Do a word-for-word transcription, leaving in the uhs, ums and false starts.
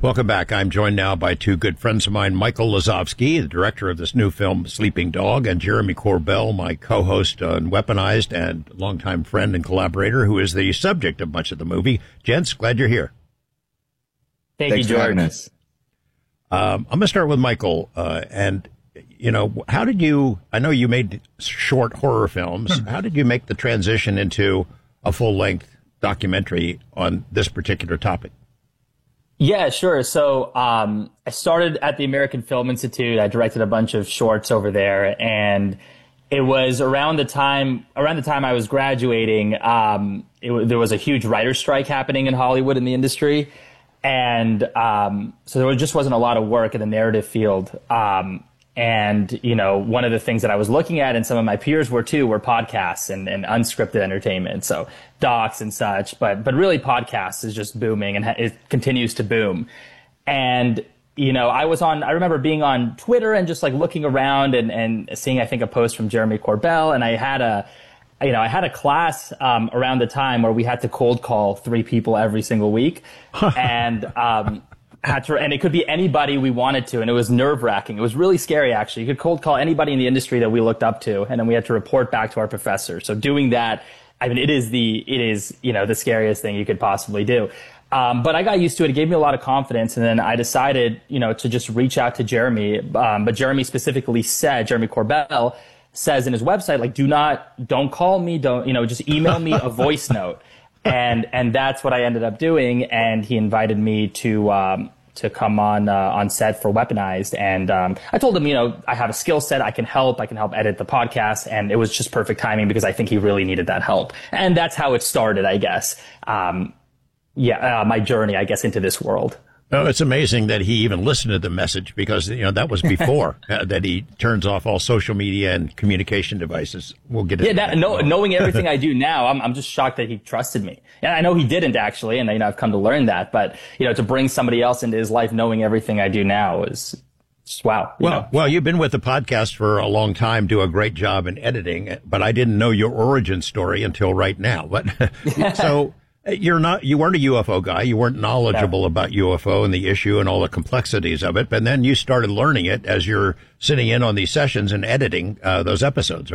Welcome back. I'm joined now by two good friends of mine, Michael Lazovsky, the director of this new film, Sleeping Dog, and Jeremy Corbell, my co-host on Weaponized and longtime friend and collaborator, who is the subject of much of the movie. Gents, glad you're here. Thank Thanks you, George. Um, I'm going to start with Michael. Uh, and, you know, how did you, I know you made short horror films. How did you make the transition into a full-length documentary on this particular topic? Yeah, sure. So um, I started at the American Film Institute. I directed a bunch of shorts over there, and it was around the time around the time I was graduating. Um, it, there was a huge writer's strike happening in Hollywood in the industry, and um, so there just wasn't a lot of work in the narrative field. Um, and you know, one of the things that I was looking at, and some of my peers were too, were podcasts and, and unscripted entertainment. So docs and such, but but really podcasts is just booming, and it continues to boom. And you know, I was on, I remember being on Twitter and just like looking around and, and seeing, I think, a post from Jeremy Corbell, and I had a, you know, I had a class um, around the time where we had to cold call three people every single week, and um, had to, and it could be anybody we wanted to, and it was nerve wracking. It was really scary, actually. You could cold call anybody in the industry that we looked up to, and then we had to report back to our professor. So doing that, I mean, it is the, it is, you know, the scariest thing you could possibly do. Um, but I got used to it. It gave me a lot of confidence. And then I decided, you know, to just reach out to Jeremy. Um, but Jeremy specifically said, Jeremy Corbell says in his website, like, do not, don't call me. Don't, you know, just email me a voice note. And, and that's what I ended up doing. And he invited me to, um, to come on, uh, on set for Weaponized. And, um, I told him, you know, I have a skill set. I can help. I can help edit the podcast. And it was just perfect timing because I think he really needed that help. And that's how it started, I guess. Um, yeah, uh, my journey, I guess, into this world. Oh, it's amazing that he even listened to the message because, you know, that was before uh, that he turns off all social media and communication devices. We'll get into yeah, that. that. No, knowing everything I do now, I'm, I'm just shocked that he trusted me. And I know he didn't actually, and you know, I've come to learn that. But, you know, to bring somebody else into his life knowing everything I do now is just wow. Well, know? well, you've been with the podcast for a long time, do a great job in editing, but I didn't know your origin story until right now. But so. You're not, you weren't a U F O guy. You weren't knowledgeable no. about U F O and the issue and all the complexities of it. But then you started learning it as you're sitting in on these sessions and editing uh, those episodes.